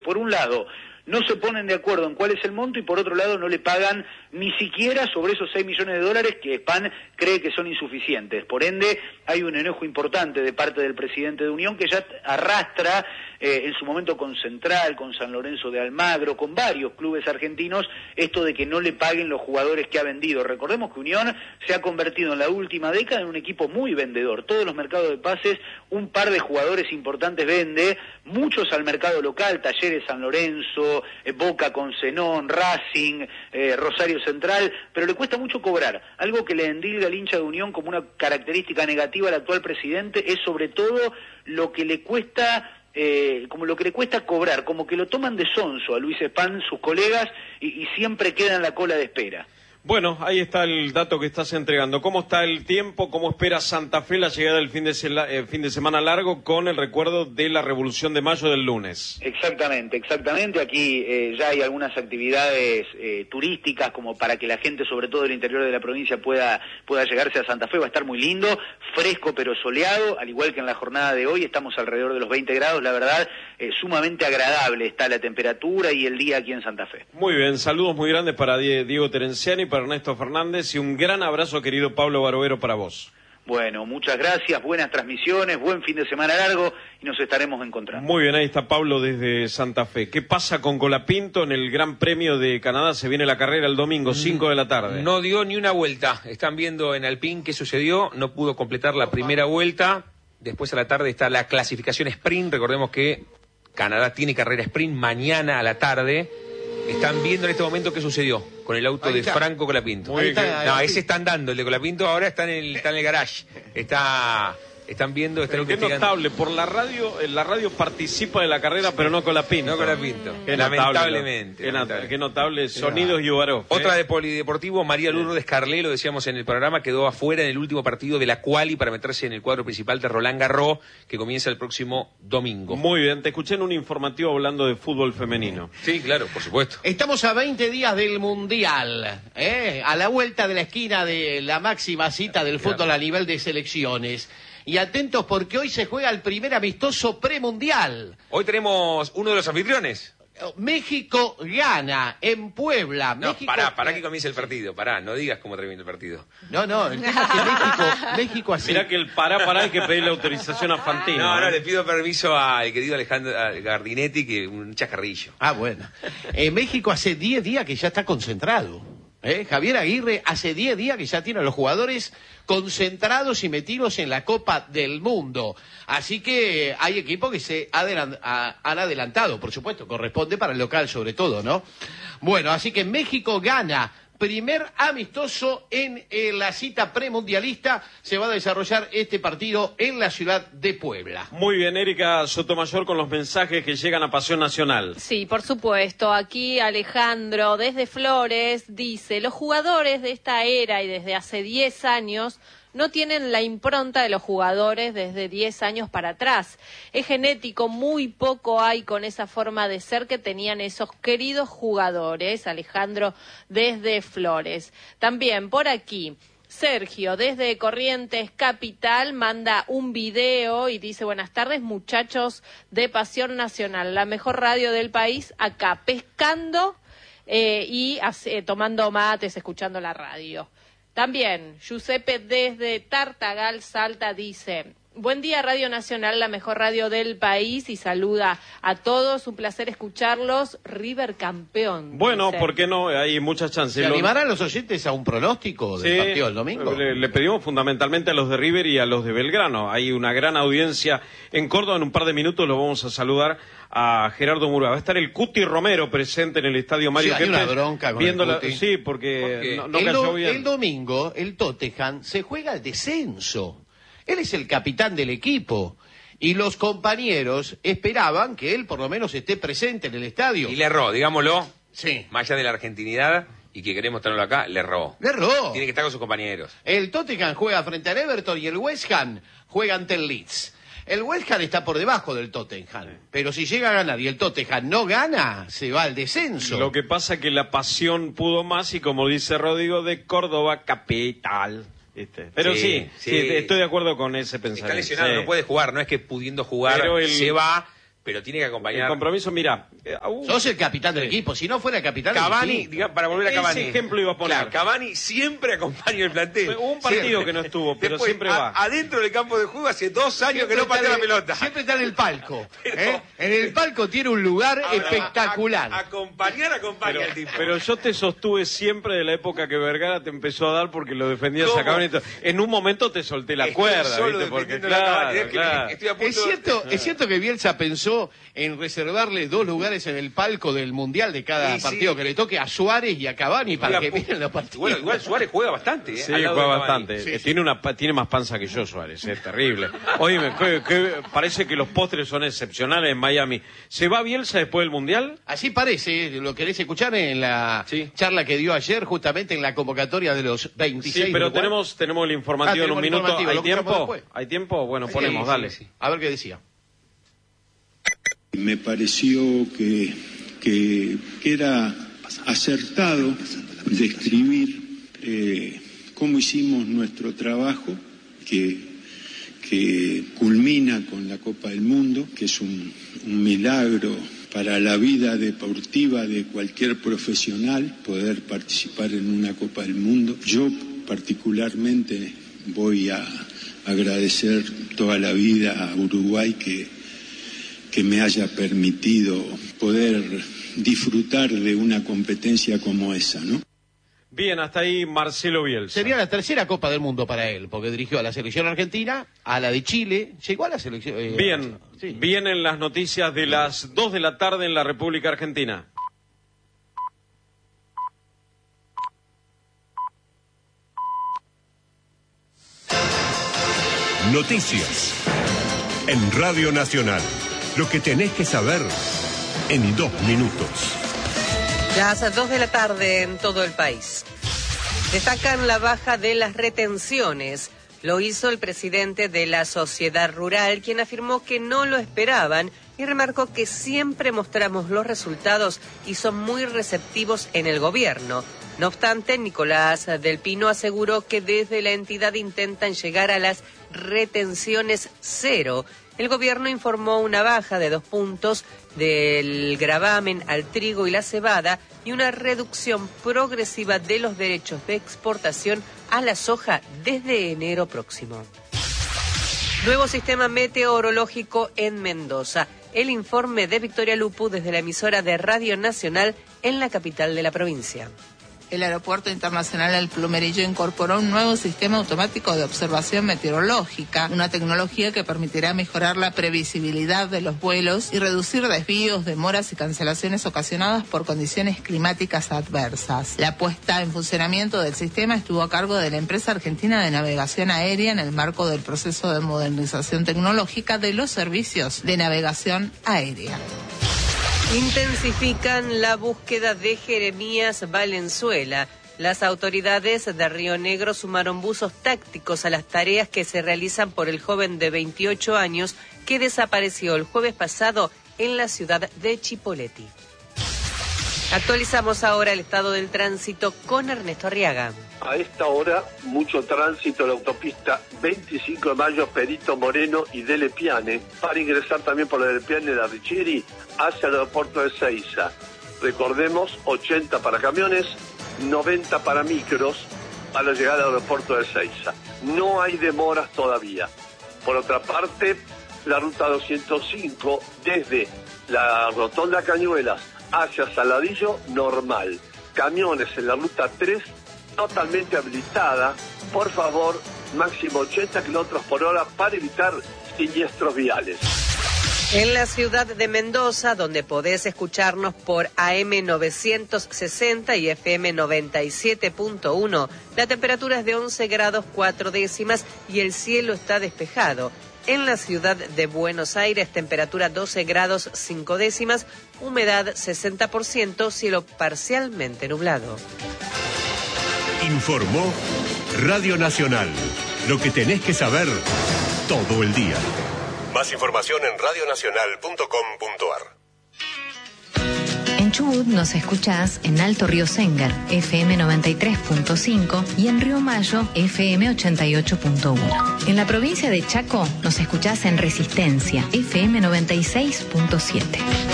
Por un lado, no se ponen de acuerdo en cuál es el monto y por otro lado no le pagan ni siquiera sobre esos 6 millones de dólares que SPAN cree que son insuficientes. Por ende, hay un enojo importante de parte del presidente de Unión que ya arrastra en su momento con Central, con San Lorenzo de Almagro, con varios clubes argentinos, esto de que no le paguen los jugadores que ha vendido. Recordemos que Unión se ha convertido en la última década en un equipo muy vendedor. Todos los mercados de pases, un par de jugadores importantes vende, muchos al mercado local, Talleres San Lorenzo, Boca con Zenón, Racing, Rosario Central, pero le cuesta mucho cobrar. Algo que le endilga al hincha de Unión como una característica negativa al actual presidente es sobre todo lo que le cuesta cobrar, como que lo toman de sonso a Luis SPAN sus colegas y siempre queda en la cola de espera. Bueno, ahí está el dato que estás entregando. ¿Cómo está el tiempo? ¿Cómo espera Santa Fe la llegada del fin de semana largo con el recuerdo de la Revolución de Mayo del lunes? Exactamente. Aquí ya hay algunas actividades turísticas como para que la gente, sobre todo del interior de la provincia, pueda llegarse a Santa Fe. Va a estar muy lindo, fresco pero soleado, al igual que en la jornada de hoy. Estamos alrededor de los 20 grados, la verdad, sumamente agradable está la temperatura y el día aquí en Santa Fe. Muy bien, saludos muy grandes para Diego Terenciani, para Ernesto Fernández y un gran abrazo, querido Pablo Barovero, para vos. Bueno, muchas gracias, buenas transmisiones, buen fin de semana largo y nos estaremos encontrando. Muy bien, ahí está Pablo desde Santa Fe. ¿Qué pasa con Colapinto en el Gran Premio de Canadá? Se viene la carrera el domingo, 5 de la tarde. No dio ni una vuelta. Están viendo en Alpine qué sucedió. No pudo completar la primera vuelta. Después a la tarde está la clasificación sprint. Recordemos que Canadá tiene carrera sprint mañana a la tarde. Están viendo en este momento qué sucedió con el auto de Franco Colapinto. Ese está andando, el de Colapinto ahora está en el garage. Están viendo, están investigando. Qué notable, por la radio participa de la carrera, pero no Colapinto. No Colapinto, lamentablemente. Qué notable, Sonidos y Ubaró. Otra de Polideportivo, María Lourdes Carlé, lo decíamos en el programa, quedó afuera en el último partido de la quali para meterse en el cuadro principal de Roland Garros, que comienza el próximo domingo. Muy bien, te escuché en un informativo hablando de fútbol femenino. Sí, claro, por supuesto. Estamos a 20 días del Mundial, a la vuelta de la esquina de la máxima cita del fútbol a nivel de selecciones. Y atentos porque hoy se juega el primer amistoso premundial. Hoy tenemos uno de los anfitriones. México gana en Puebla. No, México... pará que comience el partido. Pará, no digas cómo termina el partido. No, el tema es que México hace... Mirá que el pará hay que pedirle autorización a Fantino. No, le pido permiso al querido Alejandro Gardinetti, que un chascarrillo. Ah, bueno. México hace 10 días que ya está concentrado. Javier Aguirre hace 10 días que ya tiene a los jugadores concentrados y metidos en la Copa del Mundo. Así que hay equipos que se han adelantado, por supuesto, corresponde para el local sobre todo, ¿no? Bueno, así que México gana. Primer amistoso en la cita premundialista. Se va a desarrollar este partido en la ciudad de Puebla. Muy bien, Erika Sotomayor, con los mensajes que llegan a Pasión Nacional. Sí, por supuesto. Aquí Alejandro, desde Flores, dice: los jugadores de esta era y desde hace 10 años no tienen la impronta de los jugadores desde 10 años para atrás. Es genético, muy poco hay con esa forma de ser que tenían esos queridos jugadores. Alejandro, desde Flores. También por aquí, Sergio, desde Corrientes Capital, manda un video y dice: buenas tardes, muchachos de Pasión Nacional, la mejor radio del país, acá pescando y tomando mates, escuchando la radio. También, Giuseppe desde Tartagal, Salta, dice: buen día, Radio Nacional, la mejor radio del país, y saluda a todos, un placer escucharlos, River campeón. Bueno, dice. ¿por qué no? Hay muchas chances. ¿Se animarán los oyentes a un pronóstico del partido del domingo? Le pedimos fundamentalmente a los de River y a los de Belgrano. Hay una gran audiencia en Córdoba, en un par de minutos lo vamos a saludar a Gerardo Murúa. Va a estar el Cuti Romero presente en el estadio Mario Kempes. Hay una bronca con el Cuti. Sí, porque no cayó bien. El domingo, el Tottenham se juega el descenso. Él es el capitán del equipo. Y los compañeros esperaban que él por lo menos esté presente en el estadio. Y le erró, digámoslo. Sí. Más allá de la argentinidad y que queremos tenerlo acá, le erró. Tiene que estar con sus compañeros. El Tottenham juega frente al Everton y el West Ham juega ante el Leeds. El West Ham está por debajo del Tottenham, pero si llega a ganar y el Tottenham no gana, se va al descenso. Lo que pasa es que la pasión pudo más y, como dice Rodrigo, de Córdoba capital. Pero sí, estoy de acuerdo con ese pensamiento. Está lesionado, no puede jugar, no es que pudiendo jugar se va, pero tiene que acompañar. El compromiso, mira. Sos el capitán del equipo, si no fuera el capitán del Cavani, equipo. diga, para volver a Cavani. Ese ejemplo iba a poner. Claro, Cavani siempre acompaña el plantel. Hubo un partido Siempre. que no estuvo, pero Después, siempre va. Adentro del campo de juego hace 2 años que no patea la pelota. Siempre está en el palco. Pero- En el palco tiene un lugar Ahora, espectacular. Acompañar al tipo. Pero yo te sostuve siempre de la época que Vergara te empezó a dar porque lo defendías ¿Cómo? a Cavani. En un momento te solté la Estoy cuerda, solo ¿viste? Porque defendiendo la Cavani, es que claro. estoy a punto Es cierto que Bielsa pensó en reservarle 2 lugares en el palco del Mundial de cada Sí, partido sí. que le toque a Suárez y a Cavani para que miren los partidos. Bueno, igual Suárez juega bastante, Sí, al lado juega de Cavani. bastante. Sí, Tiene más panza que yo, Suárez, es terrible. Oye, parece que los postres son excepcionales en Miami. ¿Se va Bielsa después del Mundial? Así parece, ¿lo querés escuchar en la Sí. charla que dio ayer justamente en la convocatoria de los 26? Sí, pero de Uruguay? tenemos el informativo en un tenemos el minuto. informativo, ¿Hay lo escuchamos tiempo? después. ¿Hay tiempo? Bueno, ponemos, Sí, dale. sí. A ver qué decía. Me pareció que era acertado describir cómo hicimos nuestro trabajo, que culmina con la Copa del Mundo, que es un milagro para la vida deportiva de cualquier profesional poder participar en una Copa del Mundo. Yo particularmente voy a agradecer toda la vida a Uruguay que me haya permitido poder disfrutar de una competencia como esa, ¿no? Bien, hasta ahí Marcelo Bielsa. Sería la tercera Copa del Mundo para él, porque dirigió a la selección argentina, a la de Chile, llegó a la selección... Bien, sí. vienen las noticias de las 2 de la tarde en la República Argentina. Noticias en Radio Nacional. Lo que tenés que saber en 2 minutos. Las 2 de la tarde en todo el país. Destacan la baja de las retenciones. Lo hizo el presidente de la Sociedad Rural, quien afirmó que no lo esperaban y remarcó que siempre mostramos los resultados y son muy receptivos en el gobierno. No obstante, Nicolás del Pino aseguró que desde la entidad intentan llegar a las retenciones 0. El gobierno informó una baja de 2 puntos del gravamen al trigo y la cebada y una reducción progresiva de los derechos de exportación a la soja desde enero próximo. Nuevo sistema meteorológico en Mendoza. El informe de Victoria Lupu desde la emisora de Radio Nacional en la capital de la provincia. El Aeropuerto Internacional El Plumerillo incorporó un nuevo sistema automático de observación meteorológica, una tecnología que permitirá mejorar la previsibilidad de los vuelos y reducir desvíos, demoras y cancelaciones ocasionadas por condiciones climáticas adversas. La puesta en funcionamiento del sistema estuvo a cargo de la empresa argentina de navegación aérea en el marco del proceso de modernización tecnológica de los servicios de navegación aérea. Intensifican la búsqueda de Jeremías Valenzuela. Las autoridades de Río Negro sumaron buzos tácticos a las tareas que se realizan por el joven de 28 años que desapareció el jueves pasado en la ciudad de Chipoleti. Actualizamos ahora el estado del tránsito con Ernesto Arriaga. A esta hora, mucho tránsito en la autopista 25 de Mayo, Perito Moreno y Dele Piane, para ingresar también por la Dele Piane de la Richieri hacia el aeropuerto de Seiza. Recordemos, 80 para camiones, 90 para micros para llegar al aeropuerto de Seiza. No hay demoras todavía. Por otra parte, la ruta 205 desde la Rotonda Cañuelas hacia Saladillo, normal. Camiones en la ruta 3, totalmente habilitada. Por favor, máximo 80 kilómetros por hora para evitar siniestros viales. En la ciudad de Mendoza, donde podés escucharnos por AM 960 y FM 97.1, la temperatura es de 11 grados 4 décimas y el cielo está despejado. En la ciudad de Buenos Aires, temperatura 12 grados 5 décimas, humedad 60%, cielo parcialmente nublado. Informó Radio Nacional. Lo que tenés que saber todo el día. Más información en radionacional.com.ar. En Chubut nos escuchás en Alto Río Séngar, FM 93.5 y en Río Mayo, FM 88.1. En la provincia de Chaco nos escuchás en Resistencia, FM 96.7.